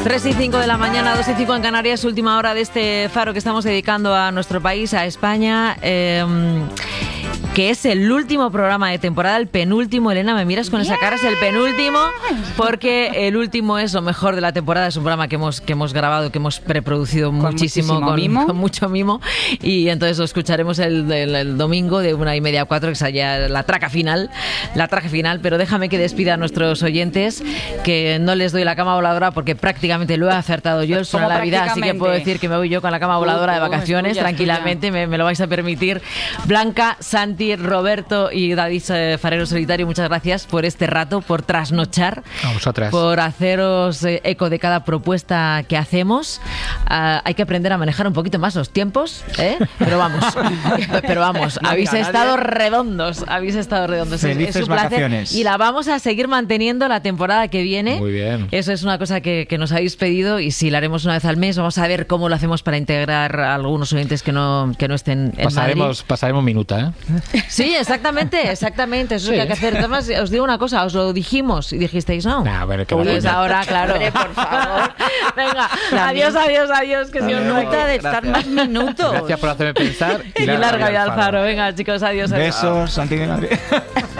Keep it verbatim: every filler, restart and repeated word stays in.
tres y cinco de la mañana, dos y cinco en Canarias, última hora de este faro que estamos dedicando a nuestro país, a España, eh, que es el último programa de temporada, el penúltimo. Elena, me miras con esa cara, es el penúltimo, porque el último es lo mejor de la temporada. Es un programa que hemos, que hemos grabado, que hemos preproducido con muchísimo, con, mimo. con mucho mimo, y entonces lo escucharemos el, el, el domingo de una y media a cuatro, que es allá la traca final, la traca final, pero déjame que despida a nuestros oyentes, que no les doy la cama voladora porque prácticamente lo he acertado yo, el suena la vida, así que puedo decir que me voy yo con la cama voladora uh, de vacaciones, uh, tranquilamente, me, me lo vais a permitir. Blanca, Santi, Roberto y David eh, Farero Solitario, muchas gracias por este rato, por trasnochar, a vosotras, por haceros eh, eco de cada propuesta que hacemos. Uh, hay que aprender a manejar un poquito más los tiempos, ¿eh? pero vamos, pero vamos, no, habéis mira, estado nadie... redondos, habéis estado redondos. Felices es un placer vacaciones. Y la vamos a seguir manteniendo la temporada que viene. Muy bien. Eso es una cosa que, que nos habéis pedido y si la haremos una vez al mes, vamos a ver cómo lo hacemos para integrar a algunos oyentes que no, que no estén en pasaremos, Madrid. Pasaremos minuta, ¿eh? Sí, exactamente, exactamente. Eso sí. Es lo que hay que hacer. Además, os digo una cosa, os lo dijimos y dijisteis no. Nah, bueno, que pues ahora, claro. Hombre, por favor. Venga, adiós, adiós, adiós. Que si os gusta de estar más minutos. Gracias por hacerme pensar. Y, y larga vida al faro. Venga, chicos, adiós. Besos, Santi de Madrid.